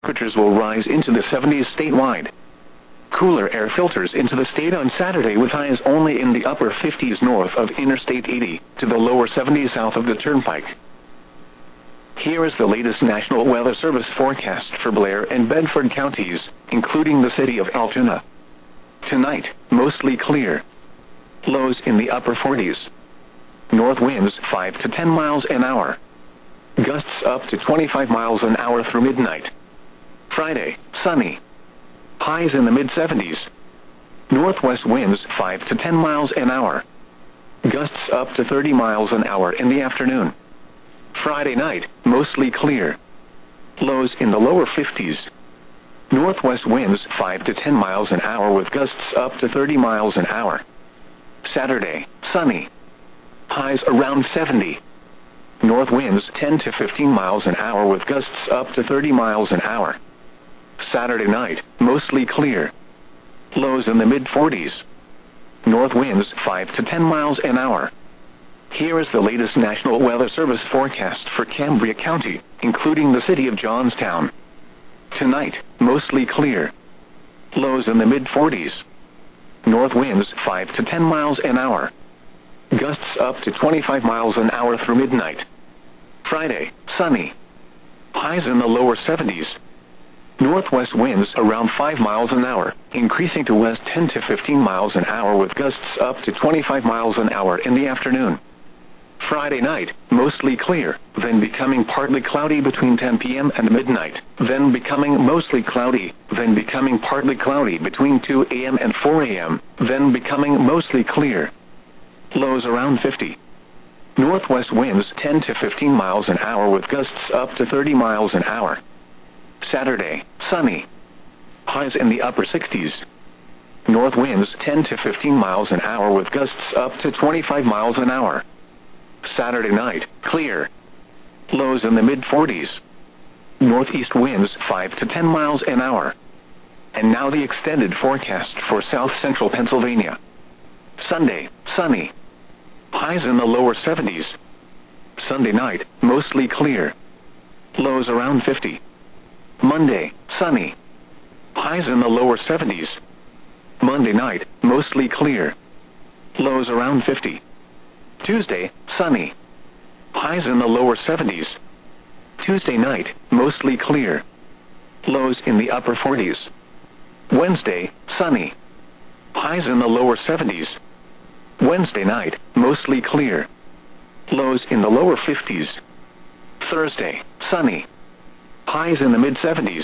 Temperatures will rise into the 70s statewide. Cooler air filters into the state on Saturday with highs only in the upper 50s north of Interstate 80 to the lower 70s south of the Turnpike. Here is the latest National Weather Service forecast for Blair and Bedford counties, including the city of Altoona. Tonight, mostly clear. Lows in the upper 40s. North winds 5 to 10 miles an hour. Gusts up to 25 miles an hour through midnight. Friday, sunny. Highs in the mid-70s. Northwest winds 5 to 10 miles an hour. Gusts up to 30 miles an hour in the afternoon. Friday night, mostly clear. Lows in the lower 50s. Northwest winds 5 to 10 miles an hour with gusts up to 30 miles an hour. Saturday, sunny. Highs around 70. North winds 10 to 15 miles an hour with gusts up to 30 miles an hour. Saturday night, mostly clear. Lows in the mid-40s. North winds 5 to 10 miles an hour. Here is the latest National Weather Service forecast for Cambria County, including the city of Johnstown. Tonight, mostly clear. Lows in the mid-40s. North winds 5 to 10 miles an hour. Gusts up to 25 miles an hour through midnight. Friday, sunny. Highs in the lower 70s. Northwest winds around 5 miles an hour, increasing to west 10 to 15 miles an hour with gusts up to 25 miles an hour in the afternoon. Friday night, mostly clear, then becoming partly cloudy between 10 p.m. and midnight, then becoming mostly cloudy, then becoming partly cloudy between 2 a.m. and 4 a.m., then becoming mostly clear. Lows around 50. Northwest winds 10 to 15 miles an hour with gusts up to 30 miles an hour. Saturday, sunny. Highs in the upper 60s. North winds 10 to 15 miles an hour with gusts up to 25 miles an hour. Saturday night, clear. Lows in the mid-40s. Northeast winds 5 to 10 miles an hour. And now the extended forecast for south central Pennsylvania. Sunday, sunny. Highs in the lower 70s. Sunday night, mostly clear. Lows around 50. Monday, sunny. Highs in the lower 70s. Monday night, mostly clear. Lows around 50. Tuesday, sunny. Highs in the lower 70s. Tuesday night, mostly clear. Lows in the upper 40s. Wednesday, sunny. Highs in the lower 70s. Wednesday night, mostly clear. Lows in the lower 50s. Thursday, sunny. Highs in the mid-70s.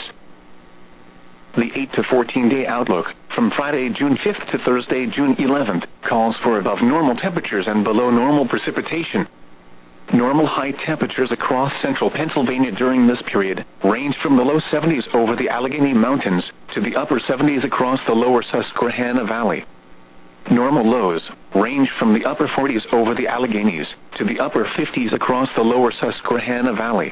The 8 to 14-day outlook, from Friday, June 5th to Thursday, June 11th, calls for above normal temperatures and below normal precipitation. Normal high temperatures across central Pennsylvania during this period range from the low 70s over the Allegheny Mountains to the upper 70s across the lower Susquehanna Valley. Normal lows range from the upper 40s over the Alleghenies to the upper 50s across the lower Susquehanna Valley.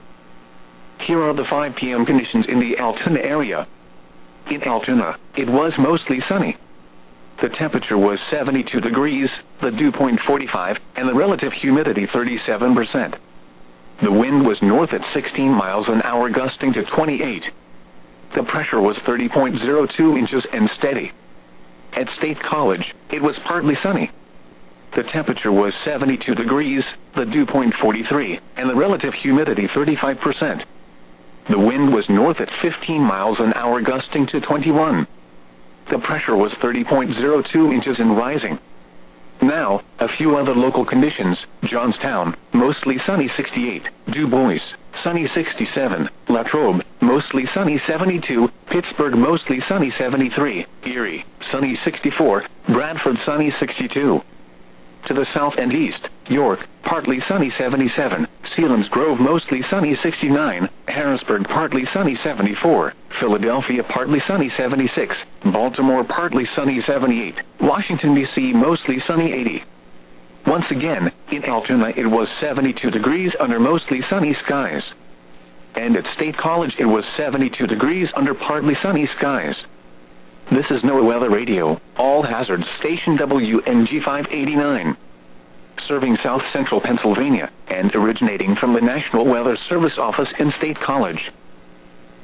Here are the 5 p.m. conditions in the Altoona area. In Altoona, it was mostly sunny. The temperature was 72 degrees, the dew point 45, and the relative humidity 37%. The wind was north at 16 miles an hour gusting to 28. The pressure was 30.02 inches and steady. At State College, it was partly sunny. The temperature was 72 degrees, the dew point 43, and the relative humidity 35%. The wind was north at 15 miles an hour gusting to 21. The pressure was 30.02 inches and rising. Now, a few other local conditions. Johnstown, mostly sunny 68. Du Bois, sunny 67. Latrobe, mostly sunny 72. Pittsburgh, mostly sunny 73. Erie, sunny 64. Bradford, sunny 62. To the south and east, York, partly sunny 77. Selinsgrove, mostly sunny 69. Harrisburg, partly sunny 74. Philadelphia, partly sunny 76. Baltimore, partly sunny 78. Washington, D.C., mostly sunny 80. Once again, in Altoona it was 72 degrees under mostly sunny skies. And at State College it was 72 degrees under partly sunny skies. This is NOAA Weather Radio, all hazards station WNG 589. Serving south central Pennsylvania, and originating from the National Weather Service office in State College.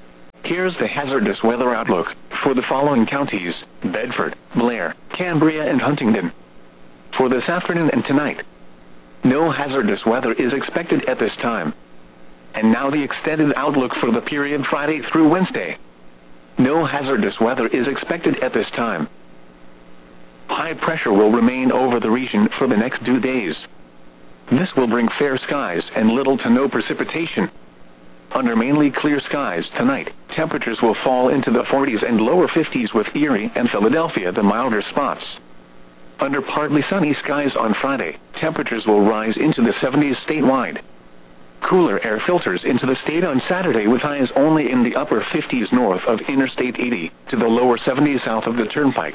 Here's the hazardous weather outlook for the following counties: Bedford, Blair, Cambria and Huntingdon. For this afternoon and tonight, no hazardous weather is expected at this time. And now the extended outlook for the period Friday through Wednesday. No hazardous weather is expected at this time. High pressure will remain over the region for the next 2 days. This will bring fair skies and little to no precipitation. Under mainly clear skies tonight, temperatures will fall into the 40s and lower 50s, with Erie and Philadelphia the milder spots. Under partly sunny skies on Friday, temperatures will rise into the 70s statewide. Cooler air filters into the state on Saturday, with highs only in the upper 50s north of Interstate 80 to the lower 70s south of the Turnpike.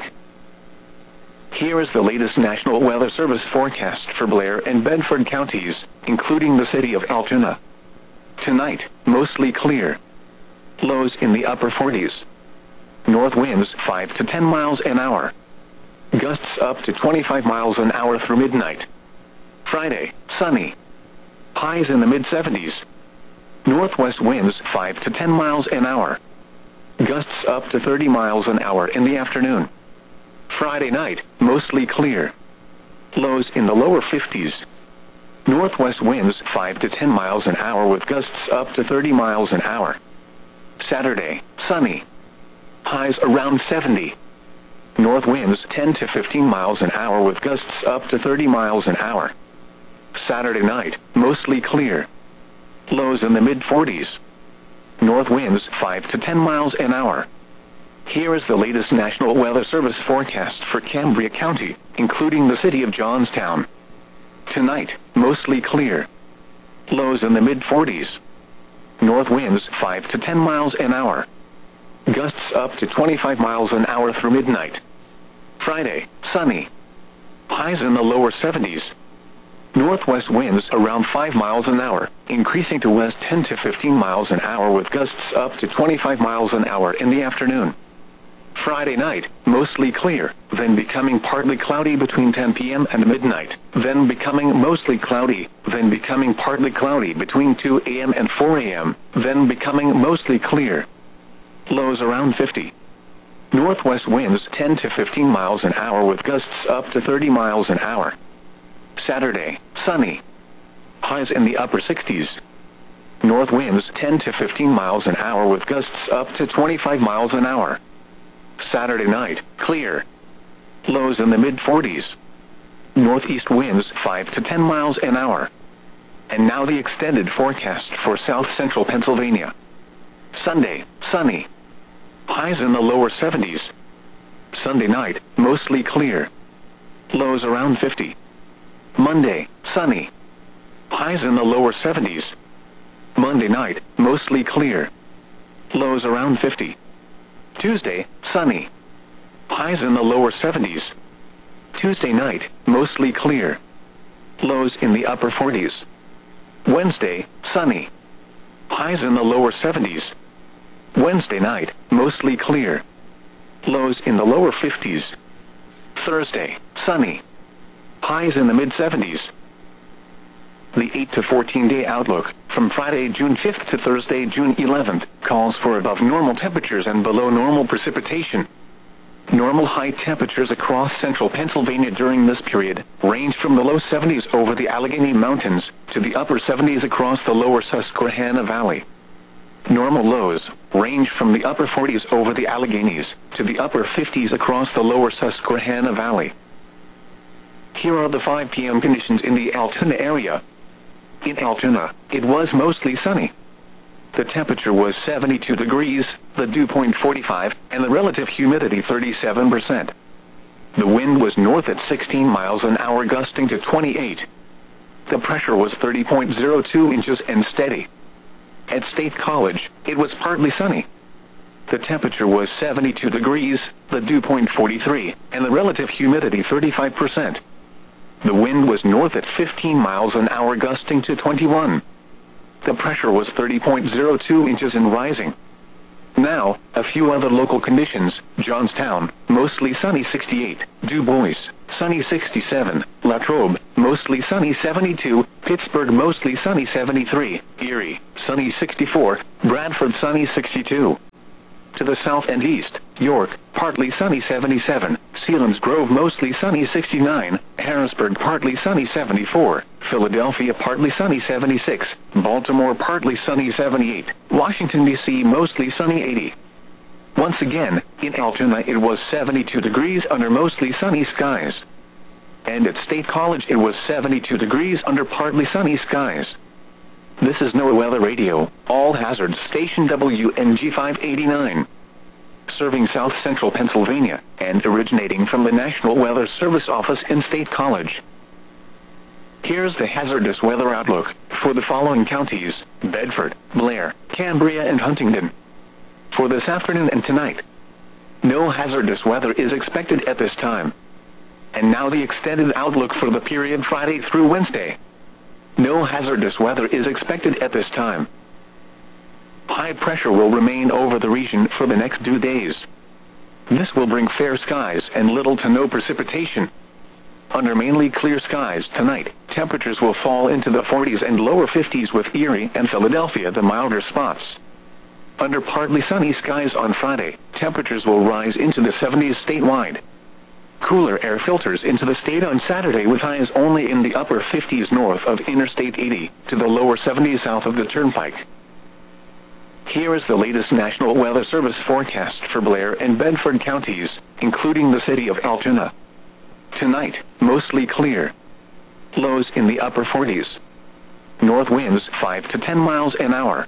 Here is the latest National Weather Service forecast for Blair and Bedford counties, including the city of Altoona. Tonight, mostly clear. Lows in the upper 40s. North winds 5 to 10 miles an hour. Gusts up to 25 miles an hour through midnight. Friday, sunny. Highs in the mid-70s. Northwest winds 5 to 10 miles an hour. Gusts up to 30 miles an hour in the afternoon. Friday night, mostly clear. Lows in the lower 50s. Northwest winds 5 to 10 miles an hour with gusts up to 30 miles an hour. Saturday, sunny. Highs around 70. North winds 10 to 15 miles an hour with gusts up to 30 miles an hour. Saturday night, mostly clear. Lows in the mid-40s. North winds 5 to 10 miles an hour. Here is the latest National Weather Service forecast for Cambria County, including the city of Johnstown. Tonight, mostly clear. Lows in the mid-40s. North winds 5 to 10 miles an hour. Gusts up to 25 miles an hour through midnight. Friday, sunny. Highs in the lower 70s. Northwest winds around 5 miles an hour, increasing to west 10 to 15 miles an hour with gusts up to 25 miles an hour in the afternoon. Friday night, mostly clear, then becoming partly cloudy between 10 p.m. and midnight, then becoming mostly cloudy, then becoming partly cloudy between 2 a.m. and 4 a.m., then becoming mostly clear. Lows around 50. Northwest winds 10 to 15 miles an hour with gusts up to 30 miles an hour. Saturday, sunny. Highs in the upper 60s. North winds 10 to 15 miles an hour with gusts up to 25 miles an hour. Saturday night, clear. Lows in the mid-40s. Northeast winds 5 to 10 miles an hour. And now the extended forecast for south-central Pennsylvania. Sunday, sunny. Highs in the lower 70s. Sunday night, mostly clear. Lows around 50. Monday, sunny. Highs in the lower 70s. Monday night, mostly clear. Lows around 50. Tuesday, sunny. Highs in the lower 70s. Tuesday night, mostly clear. Lows in the upper 40s. Wednesday, sunny. Highs in the lower 70s. Wednesday night, mostly clear. Lows in the lower 50s. Thursday, sunny. Highs in the mid-70s. The 8 to 14-day outlook, from Friday, June 5th to Thursday, June 11th, calls for above normal temperatures and below normal precipitation. Normal high temperatures across central Pennsylvania during this period range from the low 70s over the Allegheny Mountains to the upper 70s across the lower Susquehanna Valley. Normal lows range from the upper 40s over the Alleghenies to the upper 50s across the lower Susquehanna Valley. Here are the 5 p.m. conditions in the Altoona area. In Altoona, it was mostly sunny. The temperature was 72 degrees, the dew point 45, and the relative humidity 37%. The wind was north at 16 miles an hour, gusting to 28. The pressure was 30.02 inches and steady. At State College, it was partly sunny. The temperature was 72 degrees, the dew point 43, and the relative humidity 35%. The wind was north at 15 miles an hour, gusting to 21. The pressure was 30.02 inches and rising. Now, a few other local conditions: Johnstown, mostly sunny 68, Du Bois, sunny 67, Latrobe, mostly sunny 72, Pittsburgh, mostly sunny 73, Erie, sunny 64, Bradford, sunny 62. To the south and east, York, partly sunny 77, Selinsgrove mostly sunny 69, Harrisburg partly sunny 74, Philadelphia partly sunny 76, Baltimore partly sunny 78, Washington, D.C. mostly sunny 80. Once again, in Altoona it was 72 degrees under mostly sunny skies. And at State College it was 72 degrees under partly sunny skies. This is NOAA Weather Radio, all hazards station WNG 589. Serving south central Pennsylvania, and originating from the National Weather Service office in State College. Here's the hazardous weather outlook for the following counties: Bedford, Blair, Cambria and Huntingdon. For this afternoon and tonight, no hazardous weather is expected at this time. And now the extended outlook for the period Friday through Wednesday. No hazardous weather is expected at this time. High pressure will remain over the region for the next 2 days. This will bring fair skies and little to no precipitation. Under mainly clear skies tonight, temperatures will fall into the 40s and lower 50s with Erie and Philadelphia the milder spots. Under partly sunny skies on Friday, temperatures will rise into the 70s statewide. Cooler air filters into the state on Saturday with highs only in the upper 50s north of Interstate 80 to the lower 70s south of the Turnpike. Here is the latest National Weather Service forecast for Blair and Bedford counties, including the city of Altoona. Tonight, mostly clear. Lows in the upper 40s. North winds 5 to 10 miles an hour.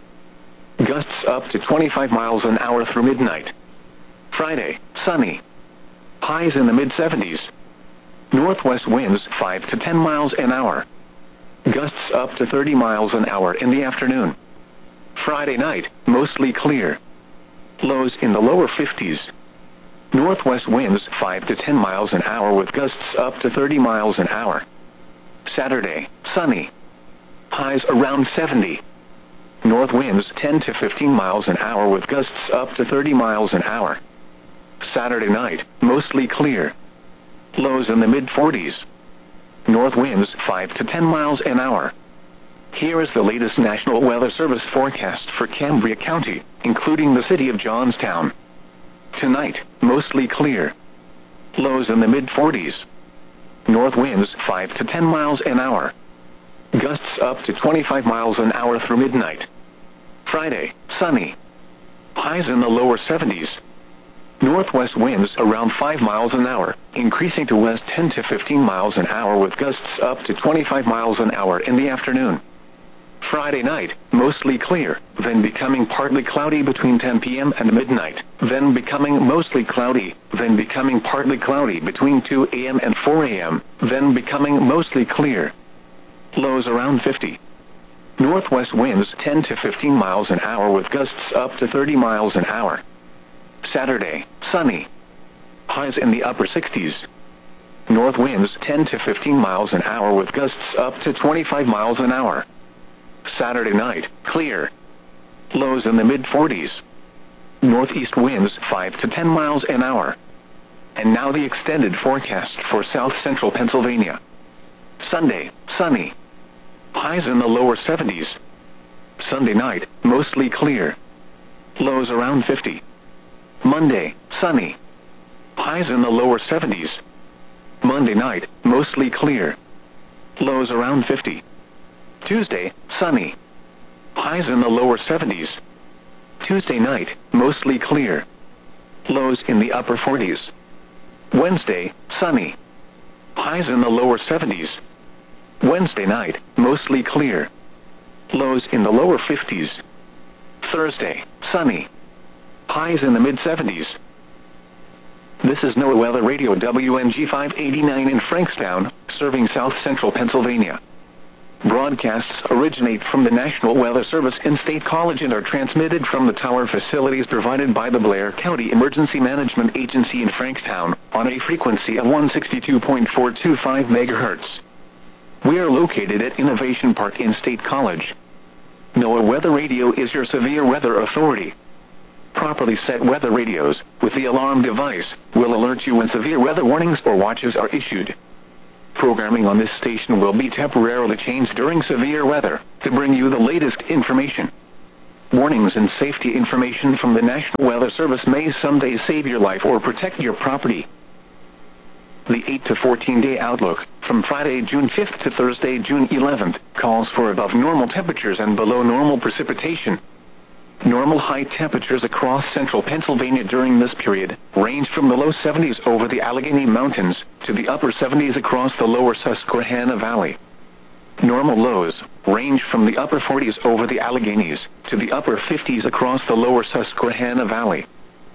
Gusts up to 25 miles an hour through midnight. Friday, sunny. Highs in the mid-70s. Northwest winds 5 to 10 miles an hour. Gusts up to 30 miles an hour in the afternoon. Friday night, mostly clear. Lows in the lower 50s. Northwest winds 5 to 10 miles an hour with gusts up to 30 miles an hour. Saturday, sunny. Highs around 70. North winds 10 to 15 miles an hour with gusts up to 30 miles an hour. Saturday night, mostly clear. Lows in the mid-40s. North winds 5 to 10 miles an hour. Here is the latest National Weather Service forecast for Cambria County, including the city of Johnstown. Tonight, mostly clear. Lows in the mid-40s. North winds 5 to 10 miles an hour. Gusts up to 25 miles an hour through midnight. Friday, sunny. Highs in the lower 70s. Northwest winds around 5 miles an hour, increasing to west 10 to 15 miles an hour with gusts up to 25 miles an hour in the afternoon. Friday night, mostly clear, then becoming partly cloudy between 10 p.m. and midnight, then becoming mostly cloudy, then becoming partly cloudy between 2 a.m. and 4 a.m., then becoming mostly clear. Lows around 50. Northwest winds 10 to 15 miles an hour with gusts up to 30 miles an hour. Saturday, sunny. Highs in the upper 60s. North winds 10 to 15 miles an hour with gusts up to 25 miles an hour. Saturday night, clear. Lows in the mid-40s. Northeast winds 5 to 10 miles an hour. And now the extended forecast for south central Pennsylvania. Sunday, sunny. Highs in the lower 70s. Sunday night, mostly clear. Lows around 50. Monday, sunny. Highs in the lower 70s. Monday night, mostly clear. Lows around 50. Tuesday, sunny. Highs in the lower 70s. Tuesday night, mostly clear. Lows in the upper 40s. Wednesday, sunny. Highs in the lower 70s. Wednesday night, mostly clear. Lows in the lower 50s. Thursday, sunny. Highs in the mid-70s. This is NOAA Weather Radio WNG 589 in Frankstown, serving south central Pennsylvania. Broadcasts originate from the National Weather Service in State College and are transmitted from the tower facilities provided by the Blair County Emergency Management Agency in Frankstown on a frequency of 162.425 MHz. We are located at Innovation Park in State College. NOAA Weather Radio is your severe weather authority. Properly set weather radios, with the alarm device, will alert you when severe weather warnings or watches are issued. Programming on this station will be temporarily changed during severe weather, to bring you the latest information. Warnings and safety information from the National Weather Service may someday save your life or protect your property. The 8 to 14-day outlook, from Friday, June 5th to Thursday, June 11th, calls for above normal temperatures and below normal precipitation. Normal high temperatures across central Pennsylvania during this period range from the low 70s over the Allegheny Mountains to the upper 70s across the lower Susquehanna Valley. Normal lows range from the upper 40s over the Alleghenies to the upper 50s across the lower Susquehanna Valley.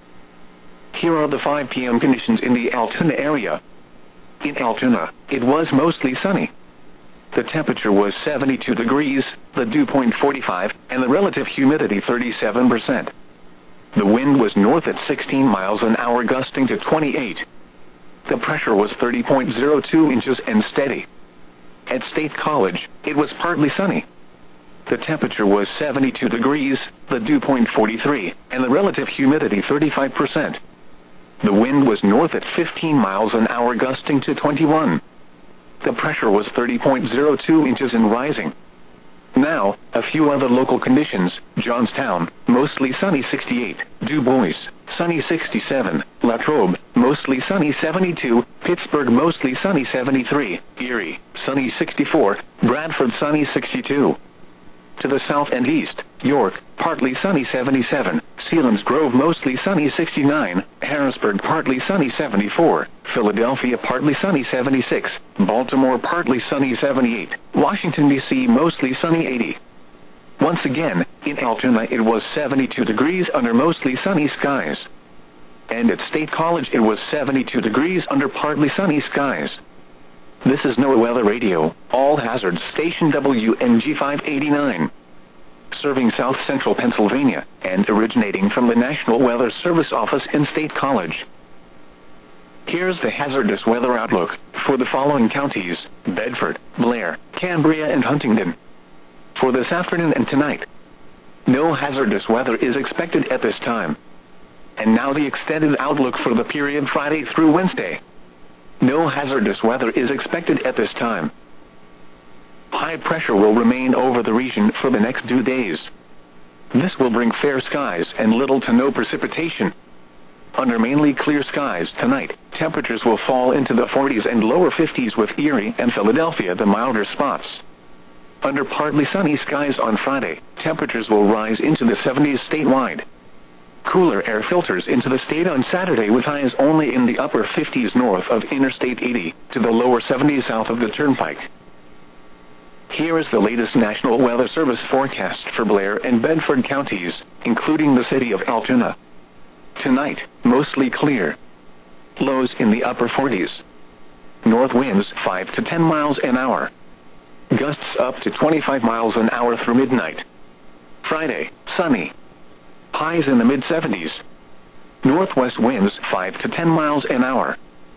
Here are the 5 p.m. conditions in the Altoona area. In Altoona, it was mostly sunny. The temperature was 72 degrees, the dew point 45, and the relative humidity 37%. The wind was north at 16 miles an hour, gusting to 28. The pressure was 30.02 inches and steady. At State College, it was partly sunny. The temperature was 72 degrees, the dew point 43, and the relative humidity 35%. The wind was north at 15 miles an hour, gusting to 21. The pressure was 30.02 inches and rising. Now, a few other local conditions. Johnstown, mostly sunny 68. Du Bois, sunny 67. Latrobe, mostly sunny 72. Pittsburgh, mostly sunny 73. Erie, sunny 64. Bradford, sunny 62. To the south and east, York, partly sunny 77. Selinsgrove, mostly sunny 69. Harrisburg, partly sunny 74. Philadelphia, partly sunny 76. Baltimore, partly sunny 78. Washington, D.C., mostly sunny 80. Once again, in Altoona it was 72 degrees under mostly sunny skies. And at State College it was 72 degrees under partly sunny skies. This is NOAA Weather Radio, all hazards station WNG 589. Serving South Central Pennsylvania, and originating from the National Weather Service office in State College. Here's the hazardous weather outlook for the following counties: Bedford, Blair, Cambria, and Huntingdon. For this afternoon and tonight, no hazardous weather is expected at this time. And now the extended outlook for the period Friday through Wednesday. No hazardous weather is expected at this time. High pressure will remain over the region for the next 2 days. This will bring fair skies and little to no precipitation. Under mainly clear skies tonight, temperatures will fall into the 40s and lower 50s, with Erie and Philadelphia the milder spots. Under partly sunny skies on Friday, temperatures will rise into the 70s statewide. Cooler air filters into the state on Saturday, with highs only in the upper 50s north of Interstate 80 to the lower 70s south of the Turnpike. Here is the latest National Weather Service forecast for Blair and Bedford counties, including the city of Altoona. Tonight, mostly clear. Lows in the upper 40s. North winds 5 to 10 miles an hour. Gusts up to 25 miles an hour through midnight. Friday, sunny. Highs in the mid-70s. Northwest winds 5 to 10 miles an hour.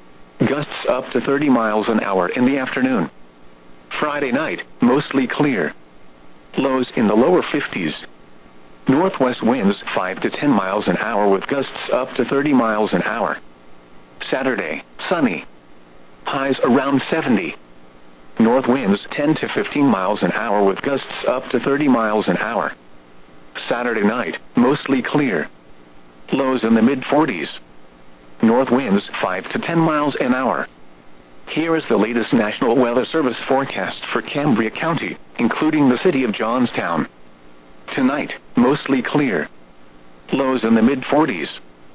Gusts up to 30 miles an hour in the afternoon. Friday night, mostly clear. Lows in the lower 50s. Northwest winds 5 to 10 miles an hour with gusts up to 30 miles an hour. Saturday, sunny. Highs around 70. North winds 10 to 15 miles an hour with gusts up to 30 miles an hour. Saturday night, mostly clear. Lows in the mid-40s. North winds 5 to 10 miles an hour. Here is the latest National Weather Service forecast for Cambria County, including the city of Johnstown. Tonight, mostly clear. Lows in the mid-40s.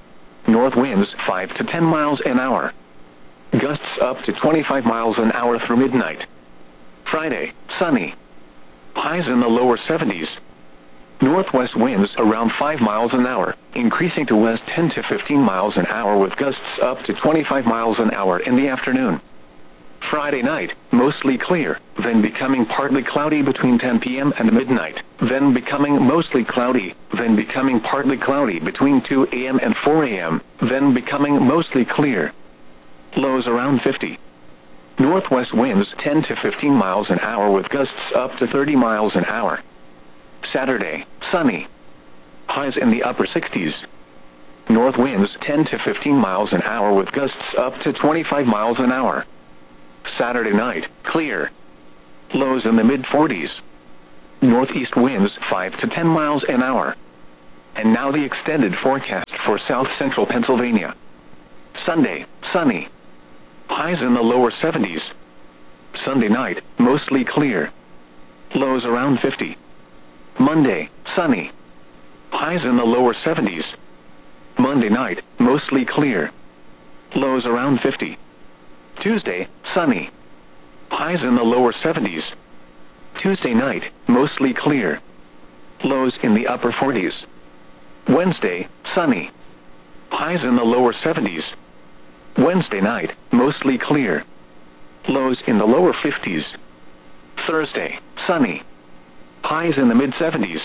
North winds 5 to 10 miles an hour. Gusts up to 25 miles an hour through midnight. Friday, sunny. Highs in the lower 70s. Northwest winds around 5 miles an hour, increasing to west 10 to 15 miles an hour with gusts up to 25 miles an hour in the afternoon. Friday night, mostly clear, then becoming partly cloudy between 10 p.m. and midnight, then becoming mostly cloudy, then becoming partly cloudy between 2 a.m. and 4 a.m., then becoming mostly clear. Lows around 50. Northwest winds 10 to 15 miles an hour with gusts up to 30 miles an hour. Saturday, sunny. Highs in the upper 60s. North winds 10 to 15 miles an hour with gusts up to 25 miles an hour. Saturday night, clear. Lows in the mid-40s. Northeast winds 5 to 10 miles an hour. And now the extended forecast for south central Pennsylvania. Sunday, sunny. Highs in the lower 70s. Sunday night, mostly clear. Lows around 50. Monday, sunny. Highs in the lower 70s. Monday night, mostly clear. Lows around 50. Tuesday, sunny. Highs in the lower 70s. Tuesday night, mostly clear. Lows in the upper 40s. Wednesday, sunny. Highs in the lower 70s. Wednesday night, mostly clear. Lows in the lower 50s. Thursday, sunny. Highs in the mid-70s.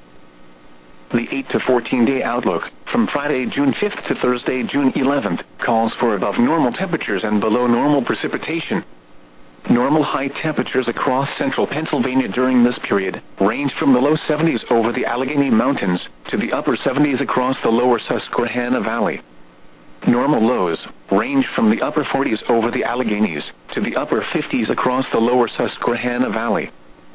The 8 to 14-day outlook, from Friday, June 5th to Thursday, June 11th, calls for above normal temperatures and below normal precipitation. Normal high temperatures across central Pennsylvania during this period range from the low 70s over the Allegheny Mountains to the upper 70s across the lower Susquehanna Valley. Normal lows range from the upper 40s over the Alleghenies to the upper 50s across the lower Susquehanna Valley.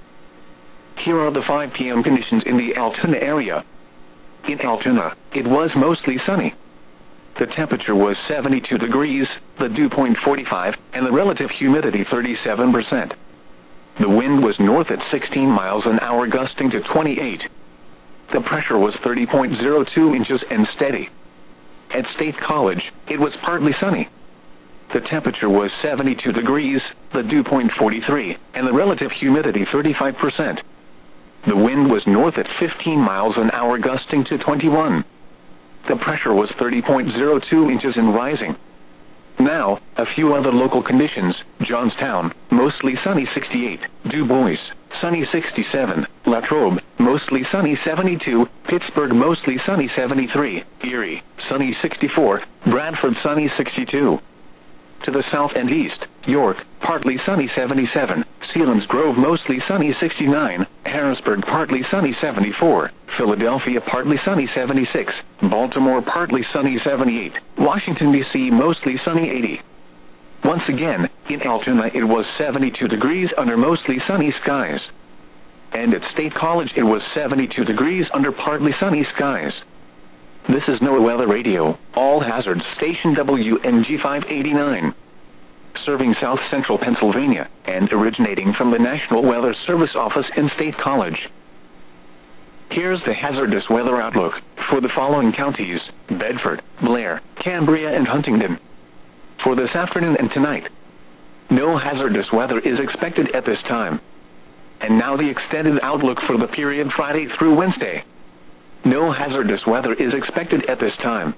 Here are the 5 p.m. conditions in the Altoona area. In Altoona, it was mostly sunny. The temperature was 72 degrees, the dew point 45, and the relative humidity 37%. The wind was north at 16 miles an hour, gusting to 28. The pressure was 30.02 inches and steady. At State College, it was partly sunny. The temperature was 72 degrees, the dew point 43, and the relative humidity 35%. The wind was north at 15 miles an hour, gusting to 21. The pressure was 30.02 inches and rising. Now, a few other local conditions. Johnstown, mostly sunny 68. Du Bois, sunny 67. Latrobe, mostly sunny 72. Pittsburgh, mostly sunny 73. Erie, sunny 64. Bradford, sunny 62. To the south and east, York, partly sunny 77. Selinsgrove, mostly sunny 69. Harrisburg, partly sunny 74. Philadelphia, partly sunny 76. Baltimore, partly sunny 78. Washington, D.C., mostly sunny 80. Once again, in Altoona it was 72 degrees under mostly sunny skies. And at State College it was 72 degrees under partly sunny skies. This is NOAA Weather Radio, all hazards station WNG 589. Serving south central Pennsylvania, and originating from the National Weather Service office in State College. Here's the hazardous weather outlook for the following counties: Bedford, Blair, Cambria, and Huntingdon. For this afternoon and tonight, no hazardous weather is expected at this time. And now the extended outlook for the period Friday through Wednesday. No hazardous weather is expected at this time.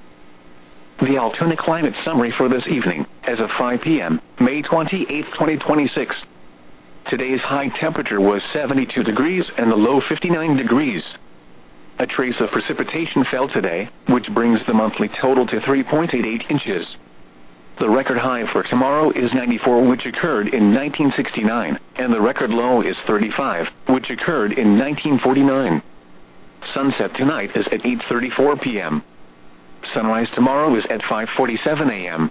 The Altoona climate summary for this evening, as of 5 p.m., May 28, 2026. Today's high temperature was 72 degrees and the low 59 degrees. A trace of precipitation fell today, which brings the monthly total to 3.88 inches. The record high for tomorrow is 94, which occurred in 1969, and the record low is 35, which occurred in 1949. Sunset tonight is at 8:34 p.m. Sunrise tomorrow is at 5:47 a.m.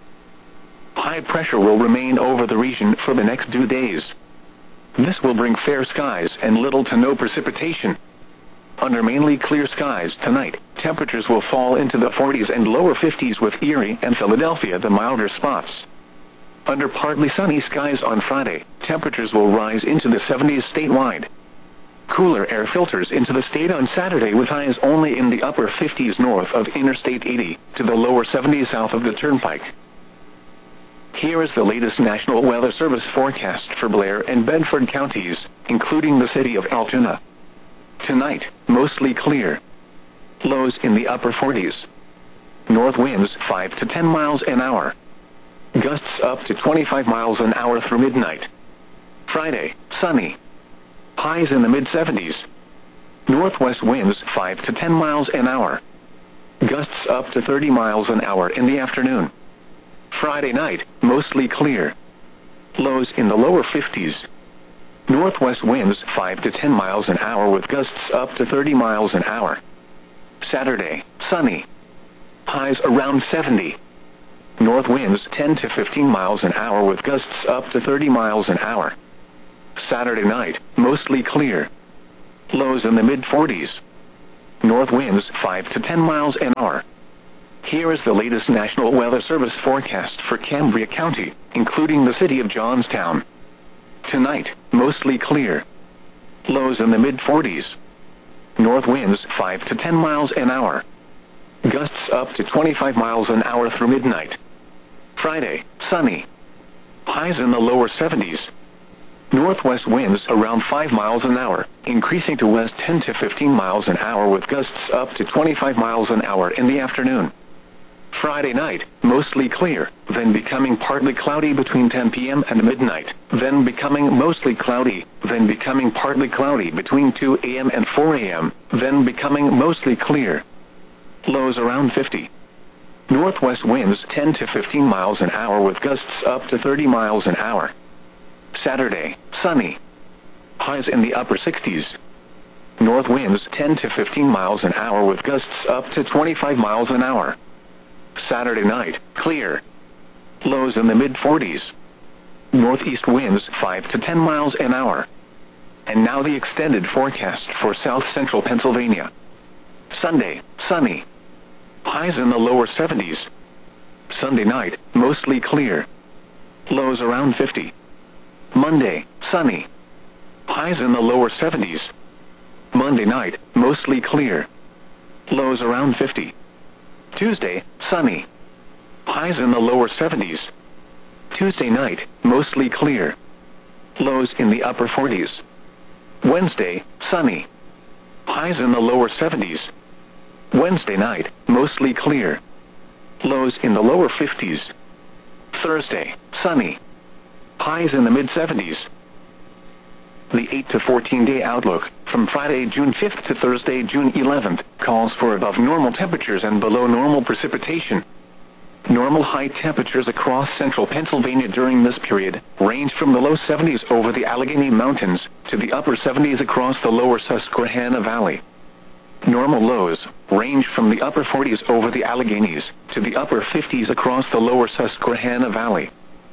High pressure will remain over the region for the next 2 days. This will bring fair skies and little to no precipitation. Under mainly clear skies tonight, temperatures will fall into the 40s and lower 50s, with Erie and Philadelphia the milder spots. Under partly sunny skies on Friday, temperatures will rise into the 70s statewide. Cooler air filters into the state on Saturday, with highs only in the upper 50s north of Interstate 80 to the lower 70s south of the Turnpike. Here is the latest National Weather Service forecast for Blair and Bedford counties, including the city of Altoona. Tonight, mostly clear. Lows in the upper 40s. North winds 5 to 10 miles an hour. Gusts up to 25 miles an hour through midnight. Friday, sunny. Highs in the mid-70s. Northwest winds 5 to 10 miles an hour. Gusts up to 30 miles an hour in the afternoon. Friday night, mostly clear. Lows in the lower 50s. Northwest winds 5 to 10 miles an hour with gusts up to 30 miles an hour. Saturday, sunny. Highs around 70. North winds 10 to 15 miles an hour with gusts up to 30 miles an hour. Saturday night, mostly clear. Lows in the mid-40s. north winds 5 to 10 miles an hour. Here is the latest National Weather Service forecast for Cambria County, including the city of Johnstown. Tonight, mostly clear. Lows in the mid-40s. North winds 5 to 10 miles an hour. Gusts up to 25 miles an hour through midnight. Friday, sunny. Highs in the lower 70s. Northwest winds around 5 miles an hour, increasing to west 10 to 15 miles an hour with gusts up to 25 miles an hour in the afternoon. Friday night, mostly clear, then becoming partly cloudy between 10 p.m. and midnight, then becoming mostly cloudy, then becoming partly cloudy between 2 a.m. and 4 a.m., then becoming mostly clear. Lows around 50. Northwest winds 10 to 15 miles an hour with gusts up to 30 miles an hour. Saturday, sunny. Highs in the upper 60s. North winds 10 to 15 miles an hour with gusts up to 25 miles an hour. Saturday night, clear. Lows in the mid-40s. Northeast winds 5 to 10 miles an hour. And now the extended forecast for south-central Pennsylvania. Sunday, sunny. Highs in the lower 70s. Sunday night, mostly clear. Lows around 50. Monday, sunny. Highs in the lower 70s. Monday night, mostly clear. Lows around 50. Tuesday, sunny. Highs in the lower 70s. Tuesday night, mostly clear. Lows in the upper 40s. Wednesday, sunny. Highs in the lower 70s. Wednesday night, mostly clear. Lows in the lower 50s. Thursday, sunny. Highs in the mid-70s. The 8 to 14-day outlook, from Friday, June 5th to Thursday, June 11th, calls for above normal temperatures and below normal precipitation. Normal high temperatures across central Pennsylvania during this period range from the low 70s over the Allegheny Mountains to the upper 70s across the lower Susquehanna Valley. Normal lows range from the upper 40s over the Alleghenies to the upper 50s across the lower Susquehanna Valley.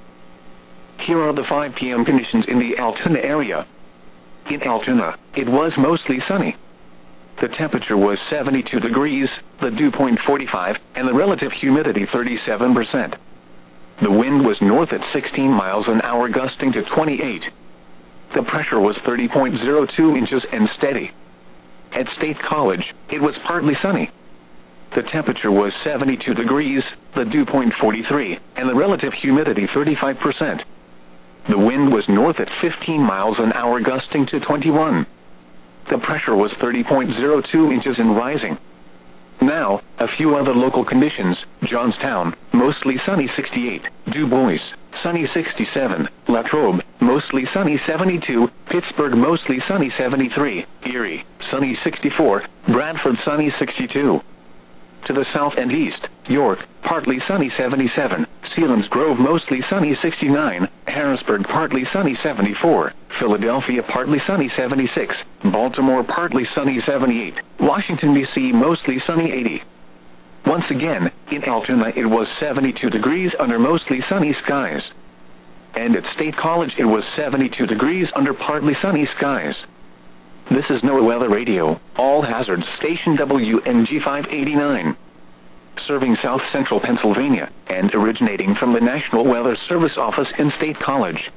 Here are the 5 p.m. conditions in the Altoona area. In Altoona, it was mostly sunny. The temperature was 72 degrees, the dew point 45, and the relative humidity 37%. The wind was north at 16 miles an hour gusting to 28. The pressure was 30.02 inches and steady. At State College, it was partly sunny. The temperature was 72 degrees, the dew point 43, and the relative humidity 35%. The wind was north at 15 miles an hour gusting to 21. The pressure was 30.02 inches and rising. Now, a few other local conditions. Johnstown, mostly sunny 68. Du Bois, sunny 67. Latrobe, mostly sunny 72. Pittsburgh, mostly sunny 73. Erie, sunny 64. Bradford, sunny 62. To the south and east, York, partly sunny 77. Selinsgrove, mostly sunny 69. Harrisburg, partly sunny 74. Philadelphia, partly sunny 76. Baltimore, partly sunny 78. Washington, D.C., mostly sunny 80. Once again, in Altoona it was 72 degrees under mostly sunny skies. And at State College it was 72 degrees under partly sunny skies. This is NOAA Weather Radio, all hazards station WNG 589. Serving south-central Pennsylvania, and originating from the National Weather Service office in State College.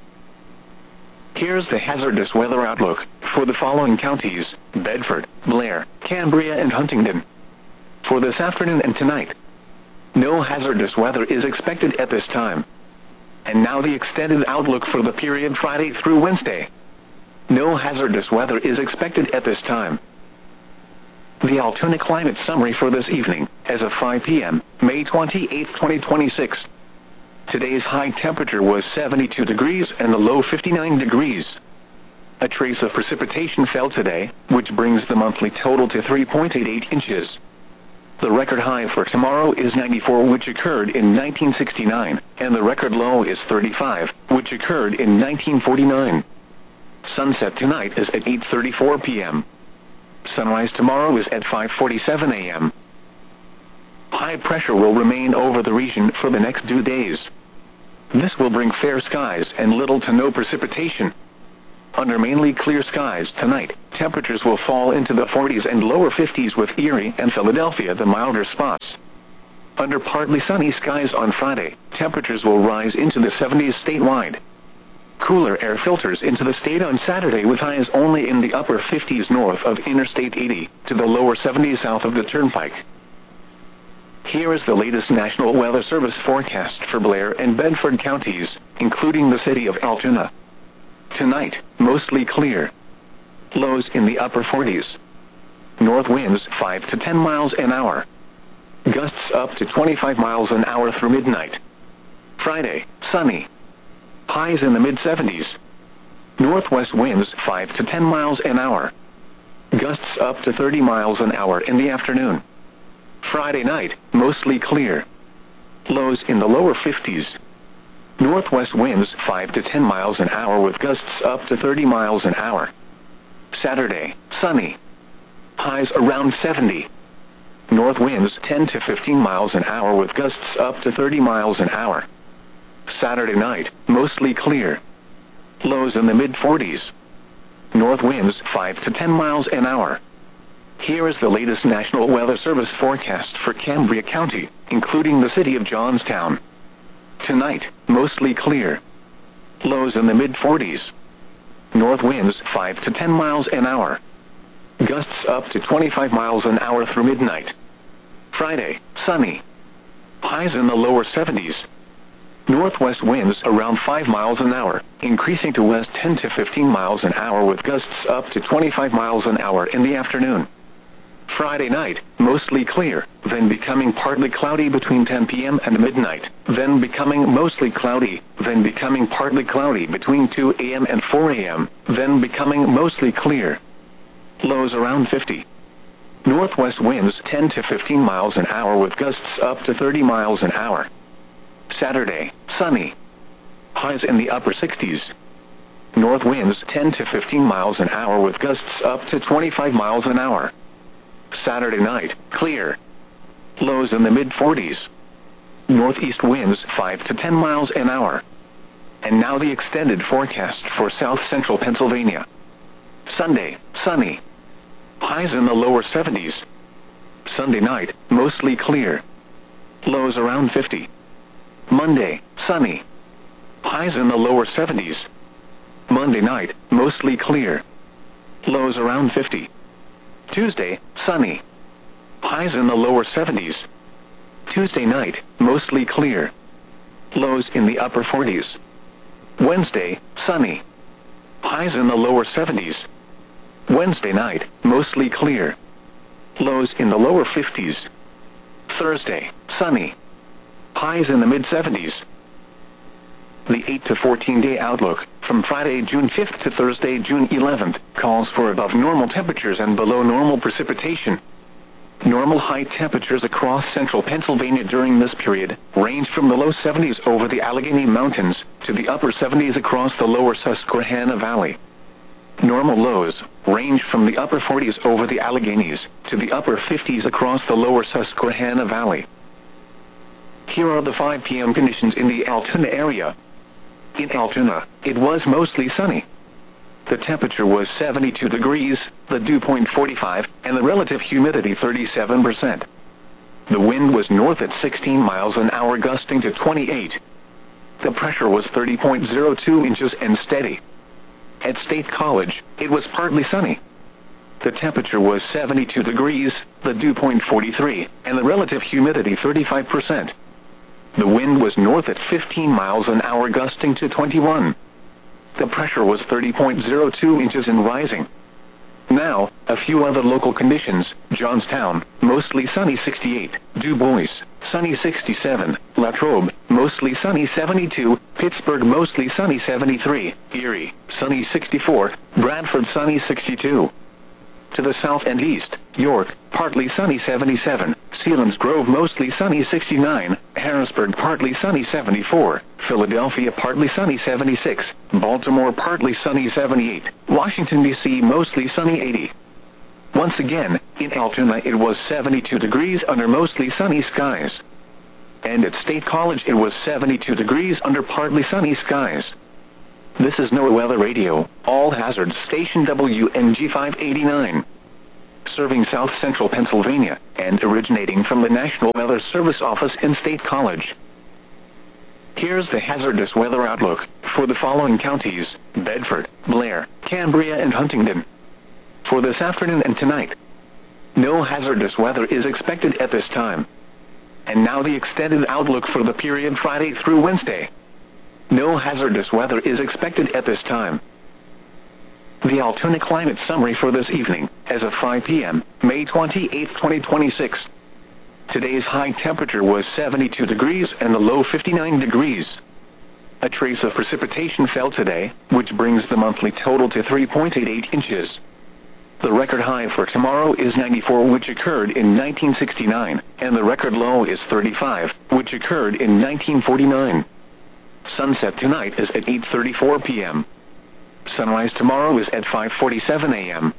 Here's the hazardous weather outlook for the following counties: Bedford, Blair, Cambria, and Huntingdon. For this afternoon and tonight, no hazardous weather is expected at this time. And now the extended outlook for the period Friday through Wednesday. No hazardous weather is expected at this time. The Altoona climate summary for this evening, as of 5 p.m., May 28, 2026. Today's high temperature was 72 degrees and the low 59 degrees. A trace of precipitation fell today, which brings the monthly total to 3.88 inches. The record high for tomorrow is 94, which occurred in 1969, and the record low is 35, which occurred in 1949. Sunset tonight is at 8:34 p.m. Sunrise tomorrow is at 5:47 a.m. High pressure will remain over the region for the next 2 days. This will bring fair skies and little to no precipitation. Under mainly clear skies tonight, temperatures will fall into the 40s and lower 50s with Erie and Philadelphia the milder spots. Under partly sunny skies on Friday, temperatures will rise into the 70s statewide. Cooler air filters into the state on Saturday with highs only in the upper 50s north of Interstate 80 to the lower 70s south of the Turnpike. Here is the latest National Weather Service forecast for Blair and Bedford counties, including the city of Altoona. Tonight, mostly clear. Lows in the upper 40s. North winds 5 to 10 miles an hour. Gusts up to 25 miles an hour through midnight. Friday, sunny. Highs in the mid-70s. Northwest winds 5 to 10 miles an hour. Gusts up to 30 miles an hour in the afternoon. Friday night, mostly clear. Lows in the lower 50s. Northwest winds 5 to 10 miles an hour with gusts up to 30 miles an hour. Saturday, sunny. Highs around 70. North winds 10 to 15 miles an hour with gusts up to 30 miles an hour. Saturday night, mostly clear. Lows in the mid-40s. North winds 5 to 10 miles an hour. Here is the latest National Weather Service forecast for Cambria County, including the city of Johnstown. Tonight, mostly clear. Lows in the mid-40s. North winds 5 to 10 miles an hour. Gusts up to 25 miles an hour through midnight. Friday, sunny. Highs in the lower 70s. Northwest winds around 5 miles an hour, increasing to west 10 to 15 miles an hour with gusts up to 25 miles an hour in the afternoon. Friday night, mostly clear, then becoming partly cloudy between 10 p.m. and midnight, then becoming mostly cloudy, then becoming partly cloudy between 2 a.m. and 4 a.m., then becoming mostly clear. Lows around 50. Northwest winds 10 to 15 miles an hour with gusts up to 30 miles an hour. Saturday, sunny. Highs in the upper 60s. North winds 10 to 15 miles an hour with gusts up to 25 miles an hour. Saturday night, clear. Lows in the mid-40s. Northeast winds 5 to 10 miles an hour. And now the extended forecast for south central Pennsylvania. Sunday, sunny. Highs in the lower 70s. Sunday night, mostly clear. Lows around 50. Monday, sunny. Highs in the lower 70s. Monday night, mostly clear. Lows around 50. Tuesday, sunny. Highs in the lower 70s. Tuesday night, mostly clear. Lows in the upper 40s. Wednesday, sunny. Highs in the lower 70s. Wednesday night, mostly clear. Lows in the lower 50s. Thursday, sunny. Highs in the mid-70s. The 8 to 14-day outlook, from Friday, June 5th to Thursday, June 11th, calls for above normal temperatures and below normal precipitation. Normal high temperatures across central Pennsylvania during this period range from the low 70s over the Allegheny Mountains to the upper 70s across the lower Susquehanna Valley. Normal lows range from the upper 40s over the Alleghenies to the upper 50s across the lower Susquehanna Valley. Here are the 5 p.m. conditions in the Altoona area. In Altoona, it was mostly sunny. The temperature was 72 degrees, the dew point 45, and the relative humidity 37%. The wind was north at 16 miles an hour gusting to 28. The pressure was 30.02 inches and steady. At State College, it was partly sunny. The temperature was 72 degrees, the dew point 43, and the relative humidity 35%. The wind was north at 15 miles an hour gusting to 21. The pressure was 30.02 inches and rising. Now, a few other local conditions. Johnstown, mostly sunny 68. Du Bois, sunny 67. Latrobe, mostly sunny 72. Pittsburgh, mostly sunny 73. Erie, sunny 64. Bradford, sunny 62. To the south and east, York, partly sunny 77. Selinsgrove, mostly sunny 69. Harrisburg, partly sunny 74. Philadelphia, partly sunny 76. Baltimore, partly sunny 78. Washington, D.C., mostly sunny 80. Once again, in Altoona it was 72 degrees under mostly sunny skies. And at State College it was 72 degrees under partly sunny skies. This is NOAA Weather Radio, all hazards station WNG 589. Serving South Central Pennsylvania, and originating from the National Weather Service office in State College. Here's the hazardous weather outlook for the following counties: Bedford, Blair, Cambria, and Huntingdon. For this afternoon and tonight, no hazardous weather is expected at this time. And now the extended outlook for the period Friday through Wednesday. No hazardous weather is expected at this time. The Altoona climate summary for this evening, as of 5 p.m., May 28, 2026. Today's high temperature was 72 degrees and the low 59 degrees. A trace of precipitation fell today, which brings the monthly total to 3.88 inches. The record high for tomorrow is 94, which occurred in 1969, and the record low is 35, which occurred in 1949. Sunset tonight is at 8:34 p.m. Sunrise tomorrow is at 5:47 a.m.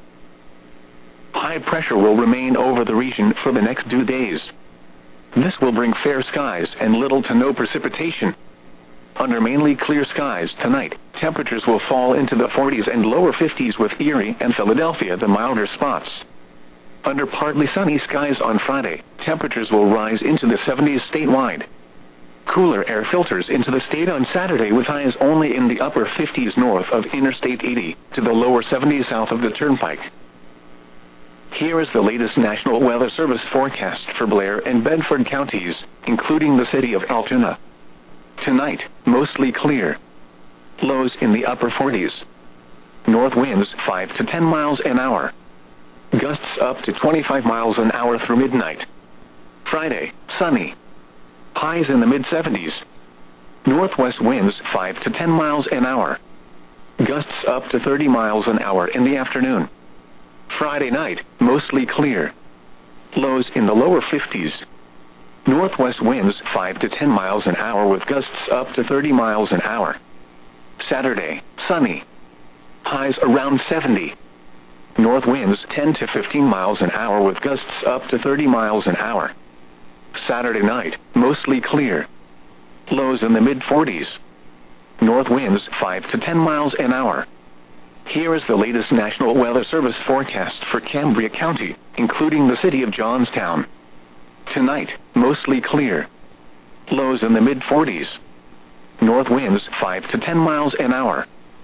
High pressure will remain over the region for the next 2 days. This will bring fair skies and little to no precipitation. Under mainly clear skies tonight, temperatures will fall into the 40s and lower 50s, with Erie and Philadelphia the milder spots. Under partly sunny skies on Friday, temperatures will rise into the 70s statewide. Cooler air filters into the state on Saturday, with highs only in the upper 50s north of Interstate 80 to the lower 70s south of the Turnpike. Here is the latest National Weather Service forecast for Blair and Bedford counties, including the city of Altoona. Tonight, mostly clear. Lows in the upper 40s. North winds 5 to 10 miles an hour. Gusts up to 25 miles an hour through midnight. Friday, sunny. Highs in the mid-70s. Northwest winds 5 to 10 miles an hour. Gusts up to 30 miles an hour in the afternoon. Friday night, mostly clear. Lows in the lower 50s. Northwest winds 5 to 10 miles an hour with gusts up to 30 miles an hour. Saturday, sunny. Highs around 70. North winds 10 to 15 miles an hour with gusts up to 30 miles an hour. Saturday night, mostly clear. Lows in the mid-40s. North winds 5 to 10 miles an hour. Here is the latest National Weather Service forecast for Cambria County, including the city of Johnstown. Tonight, mostly clear. Lows in the mid-40s. North winds 5 to 10 miles an hour.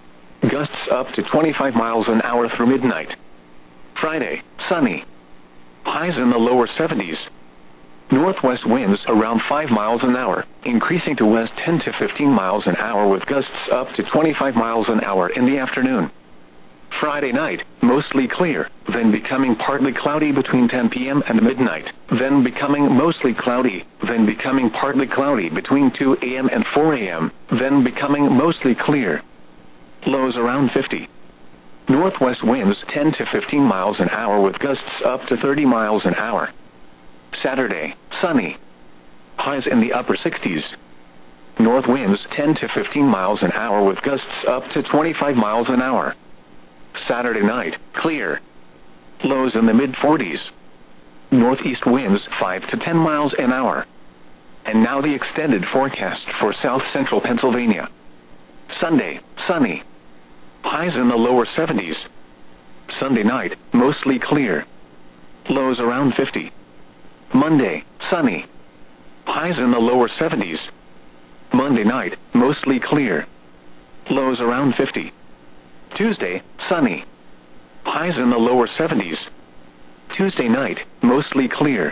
Gusts up to 25 miles an hour through midnight. Friday, sunny. Highs in the lower 70s. Northwest winds around 5 miles an hour, increasing to west 10 to 15 miles an hour with gusts up to 25 miles an hour in the afternoon. Friday night, mostly clear, then becoming partly cloudy between 10 p.m. and midnight, then becoming mostly cloudy, then becoming partly cloudy between 2 a.m. and 4 a.m., then becoming mostly clear. Lows around 50. Northwest winds 10 to 15 miles an hour with gusts up to 30 miles an hour. Saturday, sunny. Highs in the upper 60s. North winds 10 to 15 miles an hour with gusts up to 25 miles an hour. Saturday night, clear. Lows in the mid-40s. Northeast winds 5 to 10 miles an hour. And now the extended forecast for South Central Pennsylvania. Sunday, sunny. Highs in the lower 70s. Sunday night, mostly clear. Lows around 50. Monday, sunny. Highs in the lower 70s. Monday night, mostly clear. Lows around 50. Tuesday, sunny. Highs in the lower 70s. Tuesday night, mostly clear.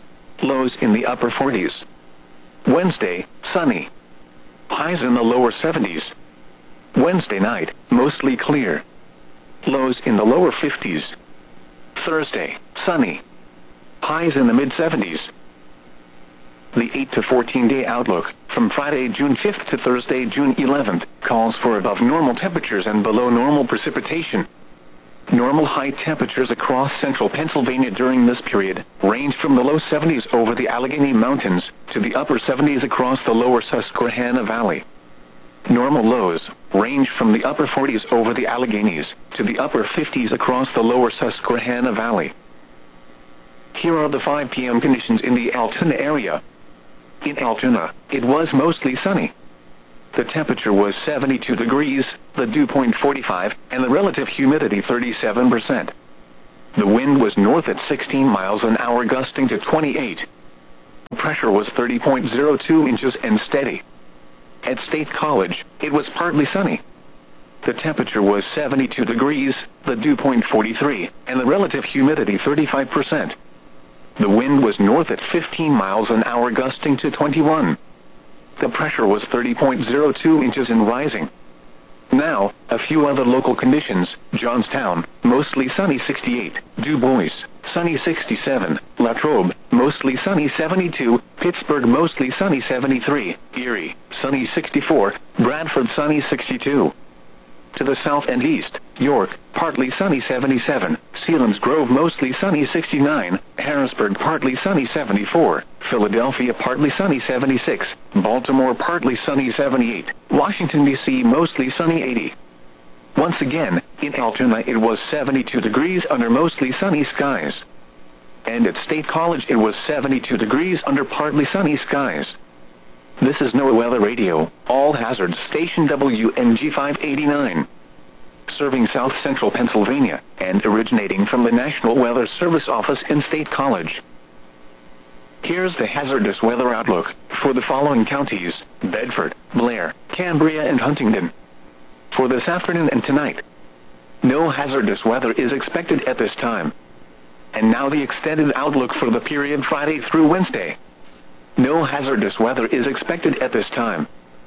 Lows in the upper 40s. Wednesday, sunny. Highs in the lower 70s. Wednesday night, mostly clear. Lows in the lower 50s. Thursday, sunny. Highs in the mid-70s. The 8 to 14-day outlook, from Friday, June 5th to Thursday, June 11th, calls for above normal temperatures and below normal precipitation. Normal high temperatures across central Pennsylvania during this period range from the low 70s over the Allegheny Mountains to the upper 70s across the lower Susquehanna Valley. Normal lows range from the upper 40s over the Alleghenies to the upper 50s across the lower Susquehanna Valley. Here are the 5 p.m. conditions in the Altoona area. In Altoona, it was mostly sunny. The temperature was 72 degrees, the dew point 45, and the relative humidity 37%. The wind was north at 16 miles an hour, gusting to 28. Pressure was 30.02 inches and steady. At State College, it was partly sunny. The temperature was 72 degrees, the dew point 43, and the relative humidity 35%. The wind was north at 15 miles an hour, gusting to 21. The pressure was 30.02 inches and rising. Now, a few other local conditions: Johnstown, mostly sunny 68, Du Bois, sunny 67, Latrobe, mostly sunny 72, Pittsburgh, mostly sunny 73, Erie, sunny 64, Bradford, sunny 62. To the south and east, York, partly sunny 77, Selinsgrove, mostly sunny 69, Harrisburg, partly sunny 74, Philadelphia, partly sunny 76, Baltimore, partly sunny 78, Washington, D.C., mostly sunny 80. Once again, in Altoona it was 72 degrees under mostly sunny skies. And at State College it was 72 degrees under partly sunny skies. This is NOAA Weather Radio, All Hazards Station WNG 589. Serving South Central Pennsylvania, and originating from the National Weather Service office in State College. Here's the hazardous weather outlook for the following counties: Bedford, Blair, Cambria, and Huntingdon. For this afternoon and tonight, no hazardous weather is expected at this time. And now the extended outlook for the period Friday through Wednesday. No hazardous weather is expected at this time.